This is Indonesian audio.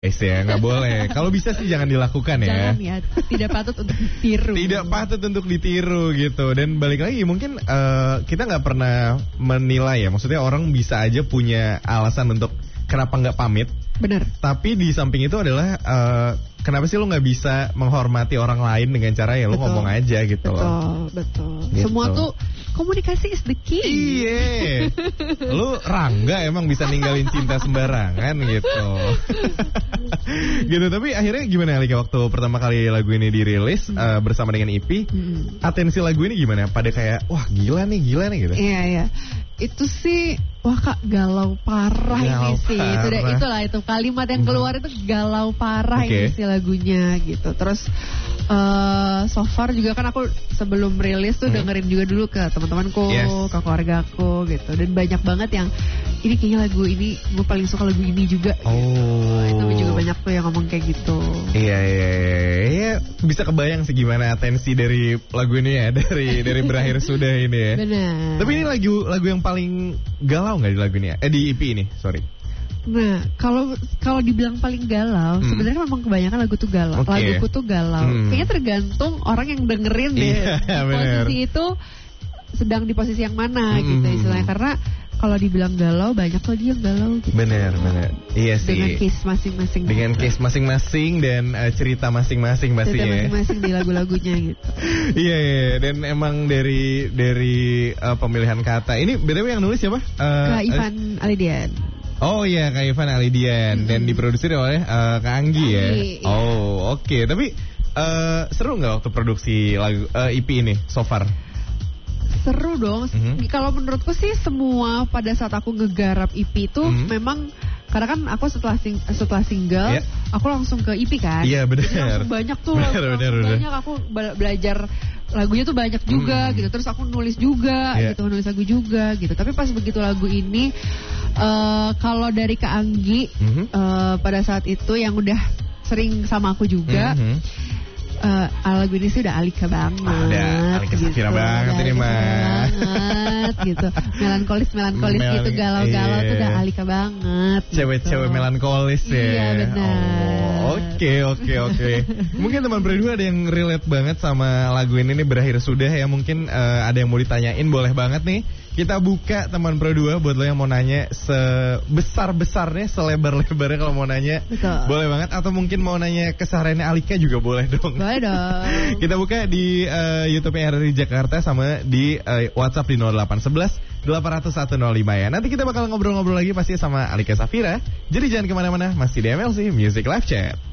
Ya nggak boleh. Kalau bisa sih jangan dilakukan ya. Jangan ya, tidak patut untuk ditiru. Tidak patut untuk ditiru gitu. Dan balik lagi mungkin kita nggak pernah menilai ya. Maksudnya orang bisa aja punya alasan untuk kenapa nggak pamit. Benar. Tapi di samping itu adalah kenapa sih lo nggak bisa menghormati orang lain dengan cara ya lo ngomong aja gitu loh. Betul. Gitu. Semua tuh komunikasi is the key. Iya. Lu Rangga emang bisa ninggalin cinta sembarangan gitu. Gitu, tapi akhirnya gimana Alika waktu pertama kali lagu ini dirilis bersama dengan EP? Atensi lagu ini gimana? Pada kayak wah gila nih gitu. Iya. Itu sih wah Kak galau parah ini sih. Itu kalimat yang keluar itu galau parah ini sih lagunya gitu. Terus so far juga kan aku sebelum rilis tuh dengerin juga dulu ke teman-temanku, ke keluargaku gitu. Dan banyak banget yang ini kayaknya lagu ini gue paling suka lagu ini juga. Gitu. Itu juga banyak tuh yang ngomong kayak gitu. Iya. Bisa kebayang sih gimana atensi dari lagu ini ya, dari Berakhir Sudah ini ya. Benar. Tapi ini lagu yang paling galau nggak di lagu ini ya? Di EP ini, sorry. Nah, kalau dibilang paling galau, sebenarnya memang kebanyakan lagu tuh galau. Laguku tuh galau. Kayaknya tergantung orang yang dengerin deh. Posisi itu sedang di posisi yang mana gitu istilahnya. Karena kalau dibilang galau, banyak lagi yang galau gitu. Bener. Iya sih. Dengan case masing-masing. Dengan case masing-masing dan cerita masing-masing pastinya. Cerita masing-masing di lagu-lagunya gitu. Iya. Dan emang dari pemilihan kata. Ini BTW yang nulis siapa? Kak Ivan Alidian. Oh iya, Kak Ivan Alidian. Dan diproduksi oleh Kak Anggi ya. Iya. Oh oke. Tapi seru nggak waktu produksi lagu EP ini so far? Seru dong. Kalau menurutku sih semua pada saat aku ngegarap EP itu memang karena kan aku setelah single aku langsung ke EP kan. Iya benar. Jadi langsung banyak tuh. Banyak aku belajar lagunya tuh banyak juga gitu. Terus aku nulis juga gitu, nulis lagu juga gitu. Tapi pas begitu lagu ini kalau dari Kak Anggi pada saat itu yang udah sering sama aku juga. Lagu ini sih udah Alika banget. Alika Safira gitu, banget ini mah. Gitu. Melankolis gitu, galau-galau tuh udah Alika banget. Cewek-cewek melankolis ya. Iya benar. Oke. Mungkin teman berdua ada yang relate banget sama lagu ini nih Berakhir Sudah ya. Mungkin ada yang mau ditanyain, boleh banget nih. Kita buka teman Pro 2 buat lo yang mau nanya sebesar-besarnya, selebar-lebarnya kalau mau nanya. Betul. Boleh banget. Atau mungkin mau nanya kesehariannya Alika juga boleh dong. Boleh dong. Kita buka di YouTube-nya RRI Jakarta sama di WhatsApp di 0811 800 105 ya. Nanti kita bakal ngobrol-ngobrol lagi pasti sama Alika Safira. Jadi jangan kemana-mana, masih di MLC Music Live Chat.